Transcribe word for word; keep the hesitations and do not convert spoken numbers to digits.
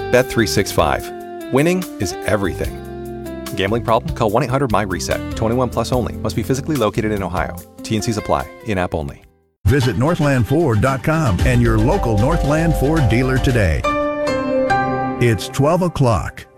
Bet three sixty-five. Winning is everything. Gambling problem? Call one eight hundred my reset. twenty-one plus only. Must be physically located in Ohio. T and Cs apply. In-app only. Visit northland ford dot com and your local Northland Ford dealer today. It's twelve o'clock.